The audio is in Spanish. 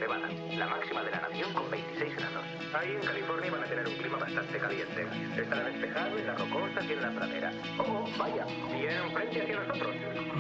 Nevada, la máxima de la nación con 26 grados. Ahí en California van a tener un clima bastante caliente. Estará despejado en las rocosas y en la pradera. Oh, vaya, bien frente hacia nosotros.